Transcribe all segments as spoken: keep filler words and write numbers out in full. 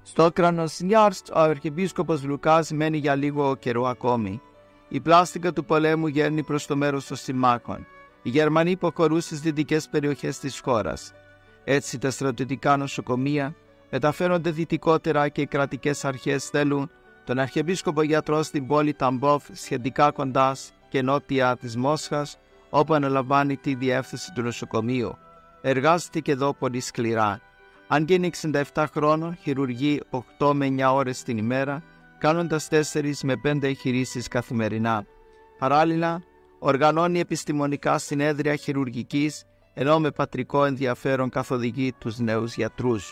Στο Κρανοσνιάρσκ ο Αρχιεπίσκοπος Λουκάς μένει για λίγο καιρό ακόμη. Η πλάστικα του πολέμου γέρνει προς το μέρος των συμμάχων. Οι Γερμανοί υποχωρούν στις δυτικές περιοχές της χώρας. Έτσι τα στρατιωτικά νοσοκομεία μεταφέρονται δυτικότερα και οι κρατικές αρχές στέλνουν τον Αρχιεπίσκοπο γιατρό στην πόλη Ταμπόβ, σχετικά κοντά και νότια της Μόσχας, όπου αναλαμβάνει τη διεύθυνση του νοσοκομείου. Εργάζεται και εδώ πολύ σκληρά. Αν και είναι εξήντα επτά χρόνων, χειρουργεί οκτώ με εννιά ώρες την ημέρα, κάνοντας τέσσερις με πέντε εγχειρήσεις καθημερινά. Παράλληλα, οργανώνει επιστημονικά συνέδρια χειρουργικής, ενώ με πατρικό ενδιαφέρον καθοδηγεί τους νέους γιατρούς.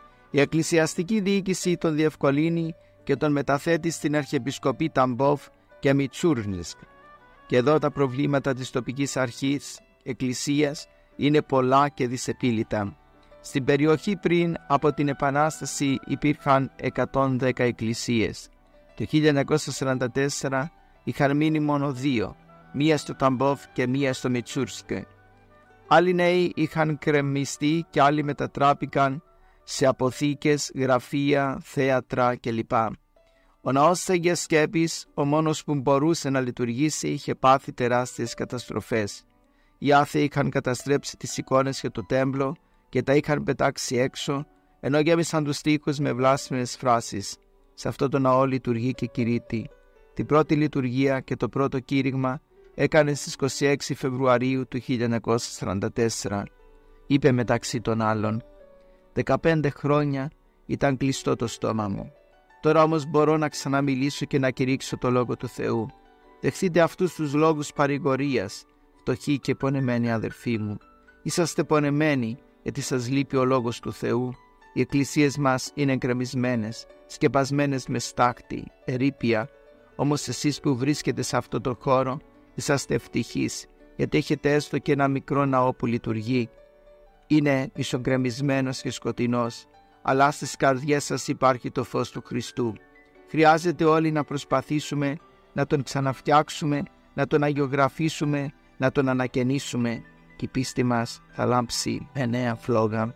Η εκκλησιαστική διοίκηση τον διευκολύνει και τον μεταθέτει στην Αρχιεπισκοπή Ταμπόβ και Μιτσούρνισκ. Και εδώ τα προβλήματα της τοπικής αρχής εκκλησίας είναι πολλά και δυσεπίλητα. Στην περιοχή πριν από την Επανάσταση υπήρχαν εκατόν δέκα εκκλησίες. Το χίλια εννιακόσια σαράντα τέσσερα είχαν μείνει μόνο δύο, μία στο Ταμπόβ και μία στο Μιτσούρσκ. Άλλοι νέοι είχαν κρεμιστεί και άλλοι μετατράπηκαν σε αποθήκες, γραφεία, θέατρα κλπ. Ο ναός Αγίας Σκέπης, ο μόνος που μπορούσε να λειτουργήσει, είχε πάθει τεράστιες καταστροφές. Οι άθεοι είχαν καταστρέψει τις εικόνες και το τέμπλο και τα είχαν πετάξει έξω, ενώ γέμισαν τους τοίχους με βλάσφημες φράσεις. Σε αυτό το ναό λειτουργεί και κηρύττει. Την πρώτη λειτουργία και το πρώτο κήρυγμα έκανε στις είκοσι έξι Φεβρουαρίου του χίλια εννιακόσια σαράντα τέσσερα. Είπε μεταξύ των άλλων: «Δεκαπέντε χρόνια ήταν κλειστό το στόμα μου. Τώρα όμως μπορώ να ξαναμιλήσω και να κηρύξω το Λόγο του Θεού. Δεχτείτε αυτούς τους λόγους παρηγορίας, φτωχοί και πονεμένοι αδερφοί μου. Είσαστε πονεμένοι γιατί σας λείπει ο Λόγος του Θεού. Οι εκκλησίες μας είναι εγκρεμισμένες, σκεπασμένες με στάχτη, ερείπια. Όμως εσείς που βρίσκετε σε αυτό το χώρο είσαστε ευτυχείς, γιατί έχετε έστω και ένα μικρό ναό που λειτουργεί. Είναι μισογκρεμισμένος και σκοτεινός, αλλά στις καρδιές σας υπάρχει το φως του Χριστού. Χρειάζεται όλοι να προσπαθήσουμε να τον ξαναφτιάξουμε, να τον αγιογραφήσουμε, να τον ανακαινήσουμε και η πίστη μας θα λάμψει με νέα φλόγα».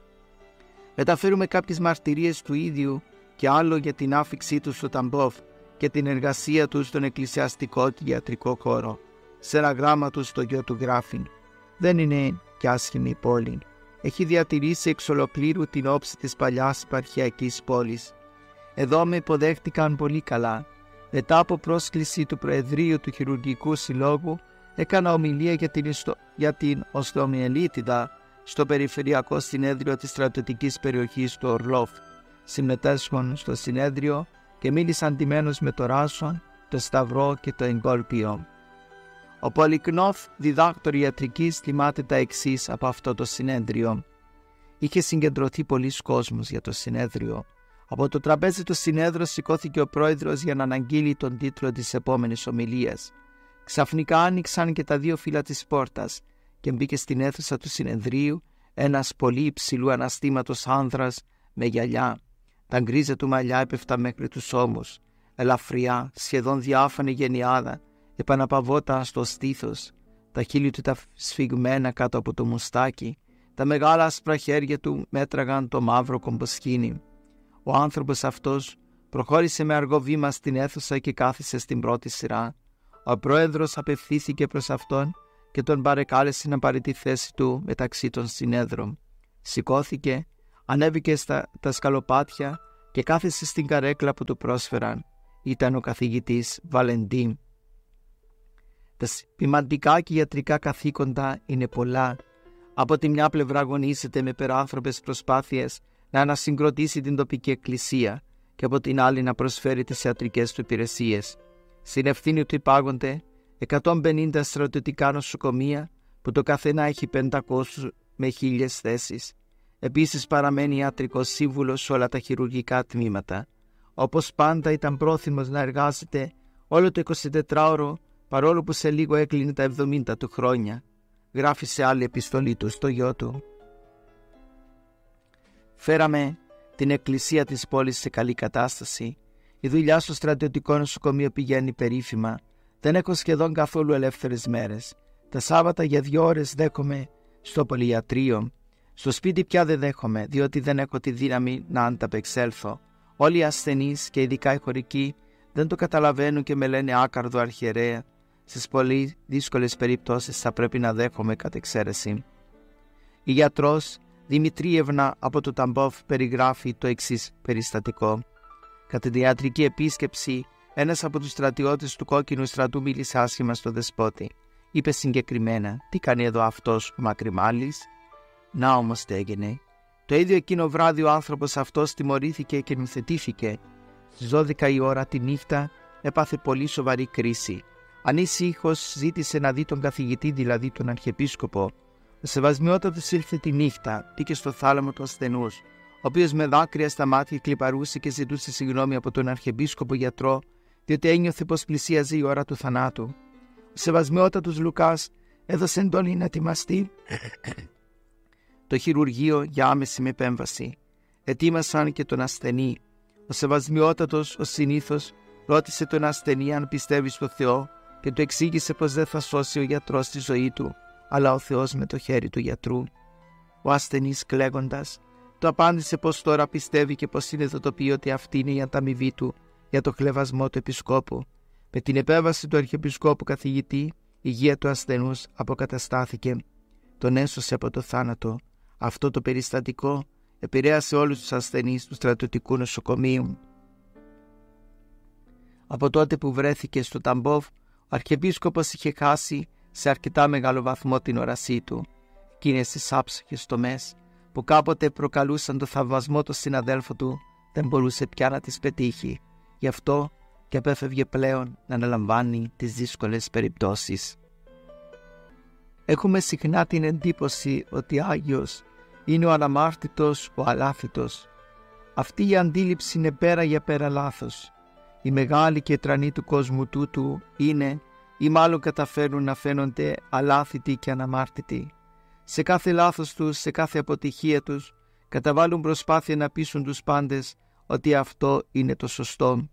Μεταφέρουμε κάποιες μαρτυρίες του ίδιου και άλλο για την άφηξή του στο Ταμπόβ και την εργασία του στον εκκλησιαστικό και ιατρικό χώρο. Σε ένα γράμμα του στο γιο του γράφει: «Δεν είναι κι άσχημη η πόλη. Έχει διατηρήσει εξ ολοκλήρου την όψη της παλιάς επαρχιακής πόλης. Εδώ με υποδέχτηκαν πολύ καλά. Μετά από πρόσκληση του Προεδρείου του Χειρουργικού Συλλόγου, έκανα ομιλία για την, ιστο... για την οστομιελίτιδα στο Περιφερειακό Συνέδριο της Στρατιωτικής Περιοχής του Ορλόφ. Συμμετέσχουν στο συνέδριο και μίλησαν ντυμένος με το ράσο, το σταυρό και το εγκόλπιο». Ο Πολυκνόφ, διδάκτορ ιατρικής, θυμάται τα εξής από αυτό το συνέδριο. «Είχε συγκεντρωθεί πολλής κόσμος για το συνέδριο. Από το τραπέζι του συνέδρου σηκώθηκε ο πρόεδρος για να αναγγείλει τον τίτλο της επόμενης ομιλίας. Ξαφνικά άνοιξαν και τα δύο φύλλα της πόρτας και μπήκε στην αίθουσα του συνεδρίου ένας πολύ υψηλού αναστήματος άνδρας με γυαλιά. Τα γκρίζα του μαλλιά έπεφτα μέχρι τους ώμους. Ελαφριά, σχεδόν διάφανη γενιάδα, επαναπαυόταν στο στήθος, τα χείλη του τα σφιγμένα κάτω από το μουστάκι, τα μεγάλα άσπρα χέρια του μέτραγαν το μαύρο κομποσχήνι. Ο άνθρωπος αυτός προχώρησε με αργό βήμα στην αίθουσα και κάθισε στην πρώτη σειρά. Ο πρόεδρος απευθύνθηκε προς αυτόν και τον παρεκάλεσε να πάρει τη θέση του μεταξύ των συνέδρων. Σηκώθηκε, ανέβηκε στα τα σκαλοπάτια και κάθισε στην καρέκλα που του πρόσφεραν. Ήταν ο καθηγητής Βαλεντίν. Τα σημαντικά και ιατρικά καθήκοντα είναι πολλά. Από τη μια πλευρά αγωνίζεται με περάνθρωπες προσπάθειες να ανασυγκροτήσει την τοπική εκκλησία και από την άλλη να προσφέρει τις ιατρικές του υπηρεσίες. Στην ευθύνη του υπάγονται εκατόν πενήντα στρατιωτικά νοσοκομεία που το καθένα έχει πεντακόσιες με χίλιες θέσεις. Επίσης παραμένει ιατρικός σύμβουλος σε όλα τα χειρουργικά τμήματα. Όπως πάντα ήταν πρόθυμος να εργάζεται όλο το εικοσιτετράωρο, παρόλο που σε λίγο έκλεινε τα εβδομήντα του χρόνια. Γράφει σε άλλη επιστολή του στο γιο του: «Φέραμε την εκκλησία της πόλης σε καλή κατάσταση. Η δουλειά στο στρατιωτικό νοσοκομείο πηγαίνει περίφημα. Δεν έχω σχεδόν καθόλου ελεύθερες μέρες. Τα Σάββατα για δύο ώρες δέχομαι στο πολυιατρείο. Στο σπίτι πια δεν δέχομαι, διότι δεν έχω τη δύναμη να ανταπεξέλθω. Όλοι οι ασθενείς και ειδικά οι χωρικοί δεν το καταλαβαίνουν και με λένε άκαρδο αρχιερέα. Στις πολύ δύσκολες περιπτώσεις θα πρέπει να δέχομαι κατ' εξαίρεση. Η γιατρός Δημητρίευνα από το Ταμπόβ περιγράφει το εξής περιστατικό. Κατά τη ιατρική επίσκεψη, ένας από τους στρατιώτες του κόκκινου στρατού μίλησε άσχημα στο δεσπότη. Είπε συγκεκριμένα: «Τι κάνει εδώ αυτός ο Μακρυμάλης?» Να όμως τι έγινε. Το ίδιο εκείνο βράδυ ο άνθρωπος αυτός τιμωρήθηκε και νουθετήθηκε. Στις δώδεκα η ώρα τη νύχτα έπαθε πολύ σοβαρή κρίση. Ανήσυχος ζήτησε να δει τον καθηγητή, δηλαδή τον Αρχιεπίσκοπο. Ο Σεβασμιότατος ήρθε τη νύχτα, μπήκε στο θάλαμο του ασθενούς, ο οποίος με δάκρυα στα μάτια κλιπαρούσε και ζητούσε συγγνώμη από τον Αρχιεπίσκοπο γιατρό, διότι ένιωθε πως πλησίαζε η ώρα του θανάτου. Ο Σεβασμιότατος Λουκάς έδωσε εντολή να ετοιμαστεί το χειρουργείο για άμεση με επέμβαση. Ετοίμασαν και τον ασθενή. Ο Σεβασμιότατος, ως συνήθως, ρώτησε τον ασθενή αν πιστεύει στο Θεό και του εξήγησε πως δεν θα σώσει ο γιατρός τη ζωή του, αλλά ο Θεός με το χέρι του γιατρού. Ο ασθενής, κλαίγοντας, του απάντησε πως τώρα πιστεύει και πως συνειδητοποιεί ότι αυτή είναι η ανταμοιβή του για το χλευασμό του επισκόπου. Με την επέμβαση του Αρχιεπισκόπου καθηγητή, η υγεία του ασθενούς αποκαταστάθηκε. Τον έσωσε από το θάνατο. Αυτό το περιστατικό επηρέασε όλους τους ασθενείς του στρατιωτικού νοσοκομείου. Από τότε που βρέθηκε στο Ταμπόβ, ο Αρχιεπίσκοπος είχε χάσει σε αρκετά μεγάλο βαθμό την όρασή του. Εκείνες τις άψυχες τομές που κάποτε προκαλούσαν το θαυμασμό του συναδέλφου του δεν μπορούσε πια να τις πετύχει. Γι' αυτό και απέφευγε πλέον να αναλαμβάνει τις δύσκολες περιπτώσεις. Έχουμε συχνά την εντύπωση ότι Άγιος είναι ο αναμάρτητος, ο αλάθητος. Αυτή η αντίληψη είναι πέρα για πέρα λάθος. Οι μεγάλοι και τρανοί του κόσμου τούτου είναι ή μάλλον καταφέρνουν να φαίνονται αλάθητοι και αναμάρτητοι. Σε κάθε λάθος τους, σε κάθε αποτυχία τους, καταβάλουν προσπάθεια να πείσουν τους πάντες ότι αυτό είναι το σωστό.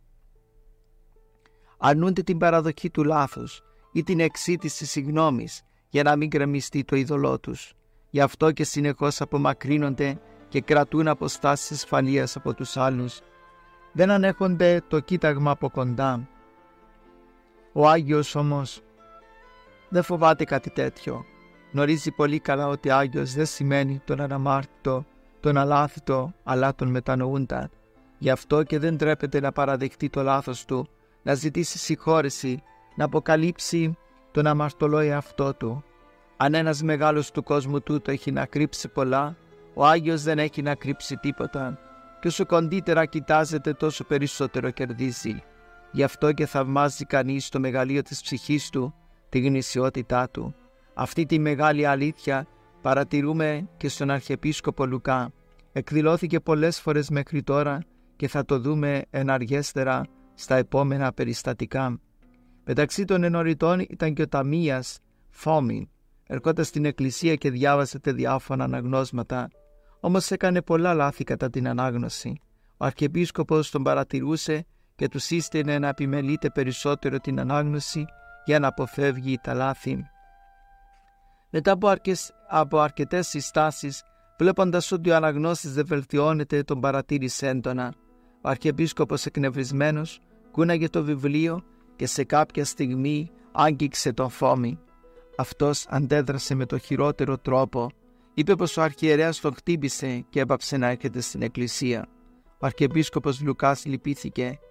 Αρνούνται την παραδοχή του λάθους ή την εξήτηση συγγνώμης για να μην γκρεμιστεί το είδωλό τους. Γι' αυτό και συνεχώς απομακρύνονται και κρατούν αποστάσεις ασφαλείας από τους άλλους. Δεν ανέχονται το κοίταγμα από κοντά. Ο Άγιος όμως δεν φοβάται κάτι τέτοιο. Γνωρίζει πολύ καλά ότι Άγιος δεν σημαίνει τον αναμάρτητο, τον αλάθητο, αλλά τον μετανοούντα. Γι' αυτό και δεν τρέπεται να παραδεχτεί το λάθος του, να ζητήσει συγχώρεση, να αποκαλύψει τον αμαρτωλό εαυτό του. Αν ένας μεγάλος του κόσμου τούτο έχει να κρύψει πολλά, ο Άγιος δεν έχει να κρύψει τίποτα. Και όσο κοντύτερα κοιτάζεται, τόσο περισσότερο κερδίζει. Γι' αυτό και θαυμάζει κανείς το μεγαλείο της ψυχής του, τη γνησιότητά του. Αυτή τη μεγάλη αλήθεια παρατηρούμε και στον Αρχιεπίσκοπο Λουκά. Εκδηλώθηκε πολλές φορές μέχρι τώρα και θα το δούμε εναργέστερα στα επόμενα περιστατικά. Μεταξύ των ενωριτών ήταν και ο Ταμίας Φόμη. Ερχόταν στην εκκλησία και διάβασε διάφορα αναγνώσματα, όμως έκανε πολλά λάθη κατά την ανάγνωση. Ο Αρχιεπίσκοπος τον παρατηρούσε και του σύστηνε να επιμελείται περισσότερο την ανάγνωση για να αποφεύγει τα λάθη. Μετά από, αρκες, από αρκετές συστάσεις, βλέποντας ότι ο αναγνώστης δεν βελτιώνεται, τον παρατήρησε έντονα. Ο Αρχιεπίσκοπος, εκνευρισμένος, κούναγε το βιβλίο και σε κάποια στιγμή άγγιξε τον Φόμη. Αυτός αντέδρασε με το χειρότερο τρόπο. Είπε πως ο αρχιερέας τον χτύπησε και έπαψε να έρχεται στην εκκλησία. Ο Αρχιεπίσκοπος Λουκάς λυπήθηκε